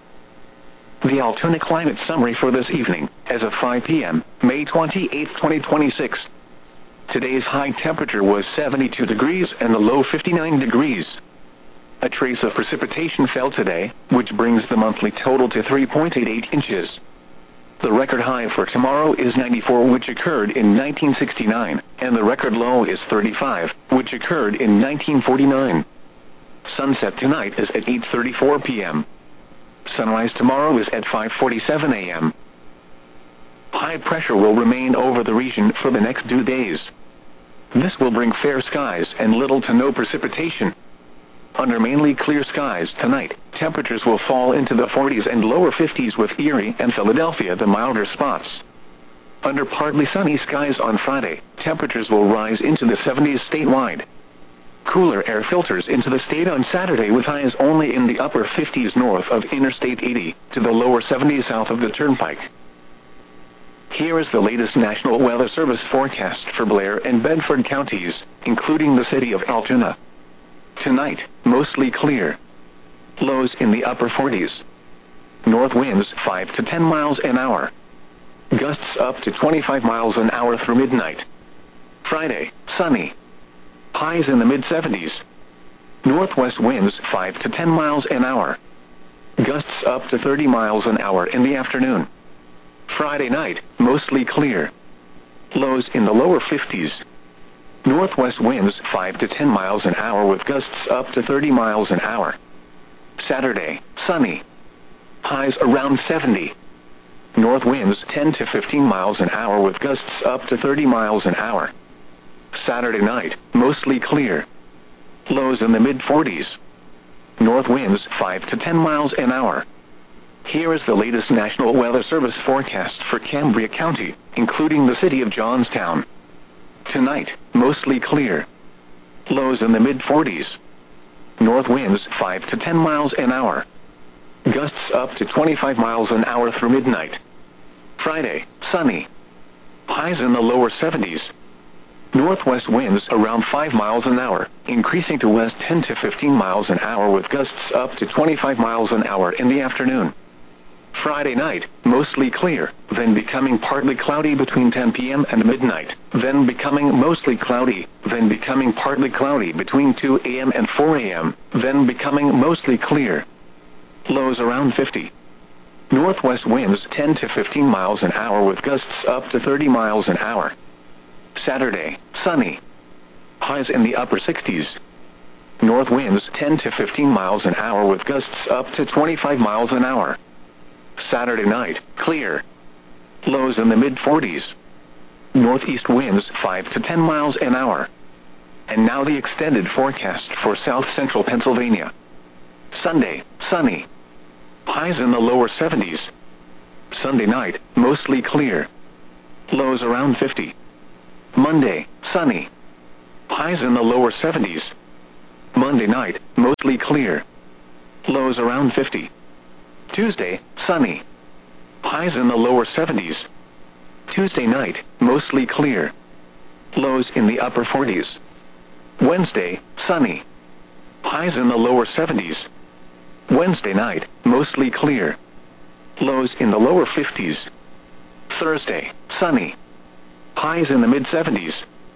The Altoona climate summary for this evening, as of 5 p.m., May 28, 2026. Today's high temperature was 72 degrees and the low 59 degrees. A trace of precipitation fell today, which brings the monthly total to 3.88 inches. The record high for tomorrow is 94, which occurred in 1969, and the record low is 35, which occurred in 1949. Sunset tonight is at 8:34 p.m. Sunrise tomorrow is at 5:47 a.m. High pressure will remain over the region for the next 2 days. This will bring fair skies and little to no precipitation. Under mainly clear skies tonight, temperatures will fall into the 40s and lower 50s, with Erie and Philadelphia the milder spots. Under partly sunny skies on Friday, temperatures will rise into the 70s statewide. Cooler air filters into the state on Saturday, with highs only in the upper 50s north of Interstate 80 to the lower 70s south of the Turnpike. Here is the latest National Weather Service forecast for Blair and Bedford counties, including the city of Altoona. Tonight, mostly clear. Lows in the upper 40s. North winds 5 to 10 miles an hour. Gusts up to 25 miles an hour through midnight. Friday, sunny. Highs in the mid-70s. Northwest winds 5 to 10 miles an hour. Gusts up to 30 miles an hour in the afternoon. Friday night, mostly clear. Lows in the lower 50s. Northwest winds 5 to 10 miles an hour with gusts up to 30 miles an hour. Saturday, sunny. Highs around 70. North winds 10 to 15 miles an hour with gusts up to 30 miles an hour. Saturday night, mostly clear. Lows in the mid-40s. North winds 5 to 10 miles an hour. Here is the latest National Weather Service forecast for Cambria County, including the city of Johnstown. Tonight, mostly clear. Lows in the mid-40s. North winds 5 to 10 miles an hour. Gusts up to 25 miles an hour through midnight. Friday, sunny. Highs in the lower 70s. Northwest winds around 5 miles an hour, increasing to west 10 to 15 miles an hour with gusts up to 25 miles an hour in the afternoon. Friday night, mostly clear, then becoming partly cloudy between 10 p.m. and midnight, then becoming mostly cloudy, then becoming partly cloudy between 2 a.m. and 4 a.m., then becoming mostly clear. Lows around 50. Northwest winds 10 to 15 miles an hour with gusts up to 30 miles an hour. Saturday, sunny. Highs in the upper 60s. North winds 10 to 15 miles an hour with gusts up to 25 miles an hour. Saturday night, clear. Lows in the mid-40s. Northeast winds 5 to 10 miles an hour. And now the extended forecast for south central Pennsylvania. Sunday, sunny. Highs in the lower 70s. Sunday night, mostly clear. Lows around 50. Monday, sunny. Highs in the lower 70s. Monday night, mostly clear. Lows around 50. Tuesday, sunny. Highs in the lower 70s. Tuesday night, mostly clear. Lows in the upper 40s. Wednesday, sunny. Highs in the lower 70s. Wednesday night, mostly clear. Lows in the lower 50s. Thursday, sunny. Highs in the mid-70s.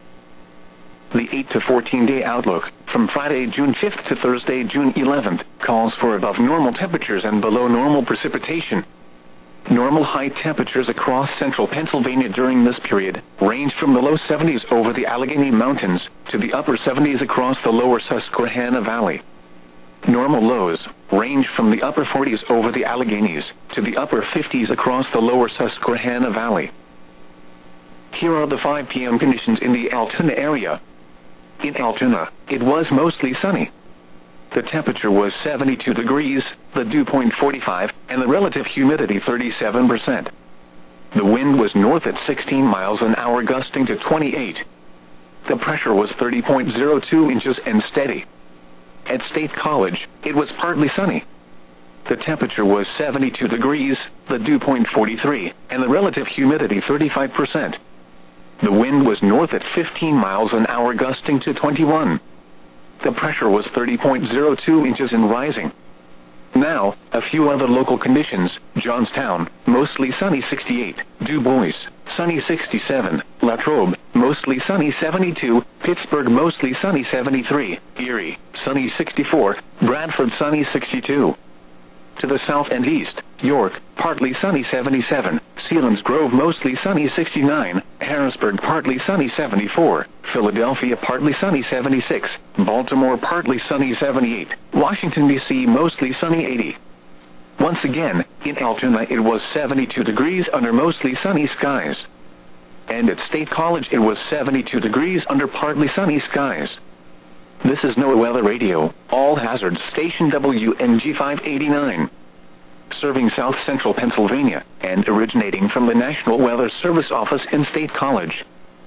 The 8 to 14-day outlook, from Friday, June 5th to Thursday, June 11th, calls for above normal temperatures and below normal precipitation. Normal high temperatures across central Pennsylvania during this period range from the low 70s over the Allegheny Mountains to the upper 70s across the lower Susquehanna Valley. Normal lows range from the upper 40s over the Alleghenies to the upper 50s across the lower Susquehanna Valley. Here are the 5 p.m. conditions in the Altoona area. In Altoona, it was mostly sunny. The temperature was 72 degrees, the dew point 45, and the relative humidity 37%. The wind was north at 16 miles an hour, gusting to 28. The pressure was 30.02 inches and steady. At State College, it was partly sunny. The temperature was 72 degrees, the dew point 43, and the relative humidity 35%. The wind was north at 15 miles an hour, gusting to 21. The pressure was 30.02 inches and rising. Now, a few other local conditions. Johnstown, mostly sunny 68. Du Bois, sunny 67. Latrobe, mostly sunny 72. Pittsburgh, mostly sunny 73. Erie, sunny 64. Bradford, sunny 62. To the south and east, York, partly sunny 77. Selinsgrove, mostly sunny 69. Harrisburg, partly sunny 74. Philadelphia, partly sunny 76. Baltimore, partly sunny 78. Washington, D.C., mostly sunny 80. Once again, in Altoona it was 72 degrees under mostly sunny skies. And at State College it was 72 degrees under partly sunny skies. This is NOAA Weather Radio, all hazards station WNG 589. Serving south central Pennsylvania, and originating from the National Weather Service office in State College.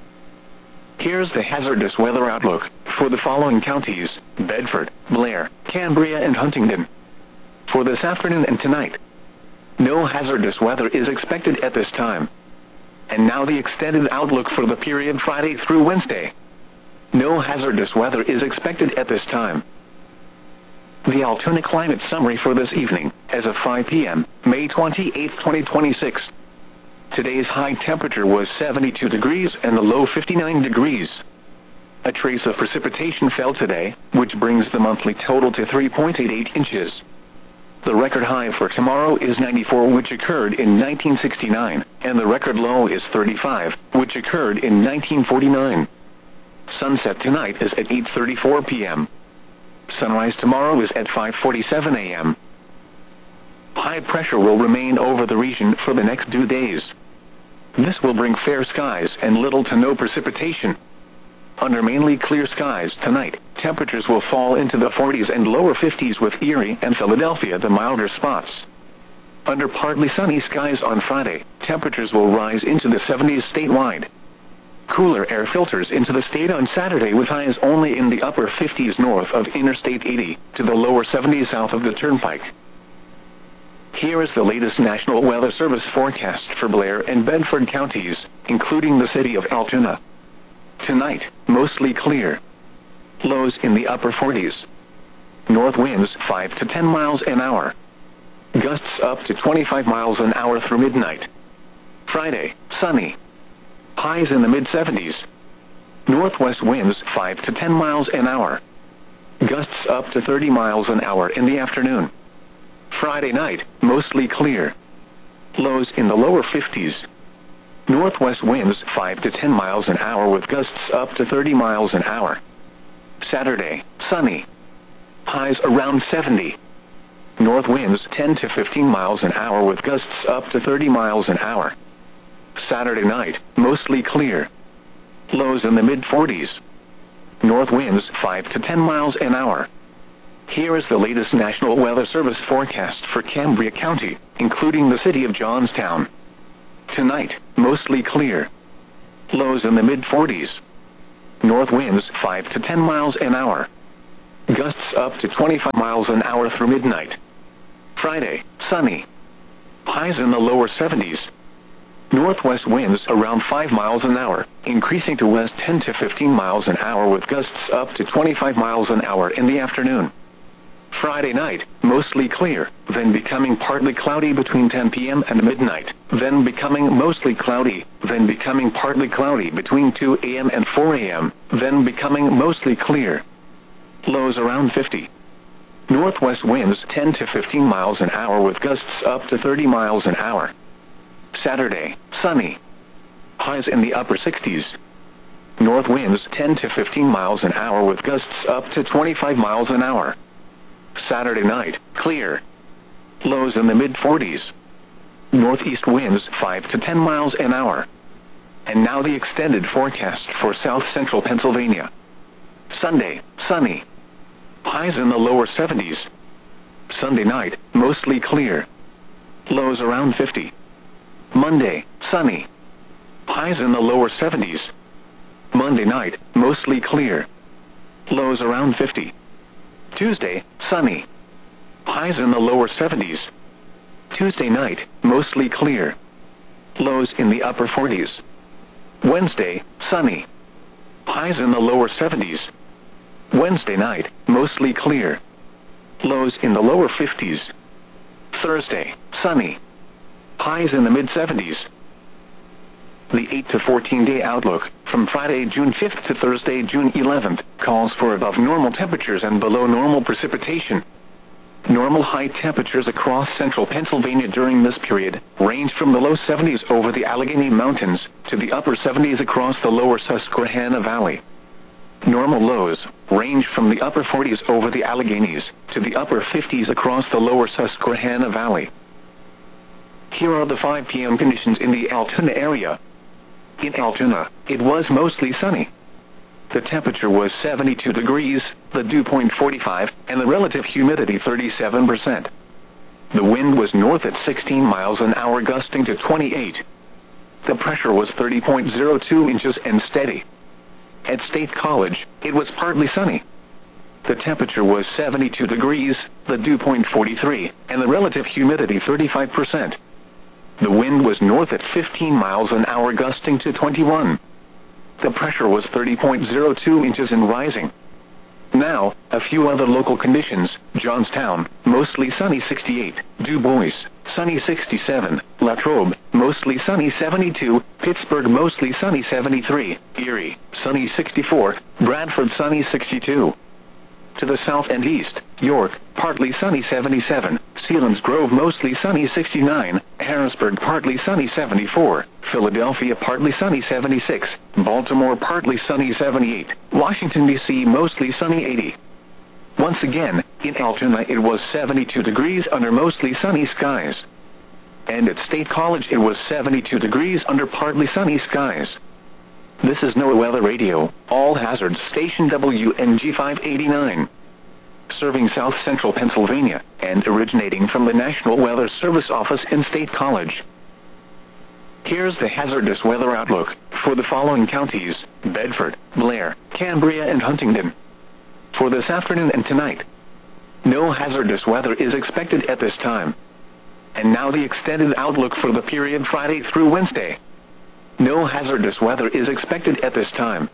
Here's the hazardous weather outlook for the following counties: Bedford, Blair, Cambria, and Huntingdon. For this afternoon and tonight, no hazardous weather is expected at this time. And now the extended outlook for the period Friday through Wednesday. No hazardous weather is expected at this time. The Altoona climate summary for this evening, as of 5 p.m., May 28, 2026. Today's high temperature was 72 degrees and the low 59 degrees. A trace of precipitation fell today, which brings the monthly total to 3.88 inches. The record high for tomorrow is 94, which occurred in 1969, and the record low is 35, which occurred in 1949. Sunset tonight is at 8:34 p.m. Sunrise tomorrow is at 5:47 a.m. High pressure will remain over the region for the next 2 days. This will bring fair skies and little to no precipitation. Under mainly clear skies tonight, temperatures will fall into the 40s and lower 50s, with Erie and Philadelphia the milder spots. Under partly sunny skies on Friday, temperatures will rise into the 70s statewide. Cooler air filters into the state on Saturday, with highs only in the upper 50s north of Interstate 80 to the lower 70s south of the Turnpike. Here is the latest National Weather Service forecast for Blair and Bedford counties, including the city of Altoona. Tonight, mostly clear. Lows in the upper 40s. North winds 5 to 10 miles an hour. Gusts up to 25 miles an hour through midnight. Friday, sunny. Highs in the mid-70s. Northwest winds 5 to 10 miles an hour. Gusts up to 30 miles an hour in the afternoon. Friday night, mostly clear. Lows in the lower 50s. Northwest winds 5 to 10 miles an hour with gusts up to 30 miles an hour. Saturday, sunny. Highs around 70. North winds 10 to 15 miles an hour with gusts up to 30 miles an hour. Saturday night, mostly clear. Lows in the mid-40s. North winds 5 to 10 miles an hour. Here is the latest National Weather Service forecast for Cambria County, including the city of Johnstown. Tonight, mostly clear. Lows in the mid-40s. North winds 5 to 10 miles an hour. Gusts up to 25 miles an hour through midnight. Friday, sunny. Highs in the lower 70s. Northwest winds around 5 miles an hour, increasing to west 10 to 15 miles an hour with gusts up to 25 miles an hour in the afternoon. Friday night, mostly clear, then becoming partly cloudy between 10 p.m. and midnight, then becoming mostly cloudy, then becoming partly cloudy between 2 a.m. and 4 a.m., then becoming mostly clear. Lows around 50. Northwest winds 10 to 15 miles an hour with gusts up to 30 miles an hour. Saturday, sunny. Highs in the upper 60s. North winds 10 to 15 miles an hour with gusts up to 25 miles an hour. Saturday night, clear. Lows in the mid-40s. Northeast winds 5 to 10 miles an hour. And now the extended forecast for south-central Pennsylvania. Sunday, sunny. Highs in the lower 70s. Sunday night, mostly clear. Lows around 50. Monday, sunny. Highs in the lower 70s. Monday night, mostly clear. Lows around 50. Tuesday, sunny. Highs in the lower 70s. Tuesday night, mostly clear. Lows in the upper 40s. Wednesday, sunny. Highs in the lower 70s. Wednesday night, mostly clear. Lows in the lower 50s. Thursday, sunny. Highs in the mid-70s. The 8 to 14-day outlook, from Friday, June 5th to Thursday, June 11th, calls for above normal temperatures and below normal precipitation. Normal high temperatures across central Pennsylvania during this period range from the low 70s over the Allegheny Mountains to the upper 70s across the lower Susquehanna Valley. Normal lows range from the upper 40s over the Alleghenies to the upper 50s across the lower Susquehanna Valley. Here are the 5 p.m. conditions in the Altoona area. In Altoona, it was mostly sunny. The temperature was 72 degrees, the dew point 45, and the relative humidity 37%. The wind was north at 16 miles an hour gusting to 28. The pressure was 30.02 inches and steady. At State College, it was partly sunny. The temperature was 72 degrees, the dew point 43, and the relative humidity 35%. The wind was north at 15 miles an hour gusting to 21. The pressure was 30.02 inches and rising. Now, a few other local conditions. Johnstown, mostly sunny 68. Du Bois, sunny 67. Latrobe, mostly sunny 72. Pittsburgh, mostly sunny 73. Erie, sunny 64. Bradford, sunny 62. To the south and east, York, partly sunny 77. Selinsgrove, mostly sunny 69. Harrisburg, partly sunny 74. Philadelphia, partly sunny 76. Baltimore, partly sunny 78. Washington, D.C., mostly sunny 80. Once again, in Altoona it was 72 degrees under mostly sunny skies. And at State College it was 72 degrees under partly sunny skies. This is NOAA Weather Radio, all hazards station WNG 589. Serving south-central Pennsylvania, and originating from the National Weather Service office in State College. Here's the hazardous weather outlook for the following counties: Bedford, Blair, Cambria, and Huntingdon. For this afternoon and tonight, no hazardous weather is expected at this time. And now the extended outlook for the period Friday through Wednesday. No hazardous weather is expected at this time.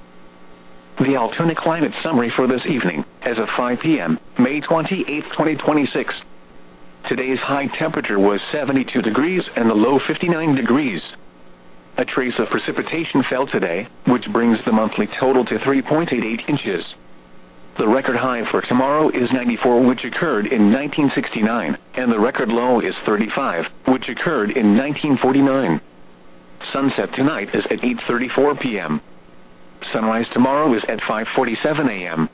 The Altoona climate summary for this evening, as of 5 p.m., May 28, 2026. Today's high temperature was 72 degrees and the low 59 degrees. A trace of precipitation fell today, which brings the monthly total to 3.88 inches. The record high for tomorrow is 94, which occurred in 1969, and the record low is 35, which occurred in 1949. Sunset tonight is at 8:34 p.m. Sunrise tomorrow is at 5:47 a.m.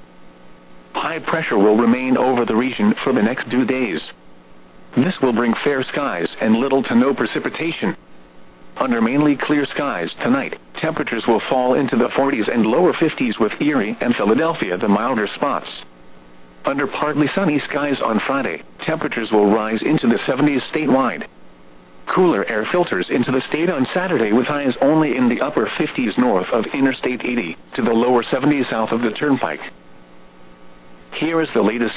High pressure will remain over the region for the next 2 days. This will bring fair skies and little to no precipitation. Under mainly clear skies tonight, temperatures will fall into the 40s and lower 50s with Erie and Philadelphia the milder spots. Under partly sunny skies on Friday, temperatures will rise into the 70s statewide. Cooler air filters into the state on Saturday with highs only in the upper 50s north of Interstate 80 to the lower 70s south of the Turnpike. Here is the latest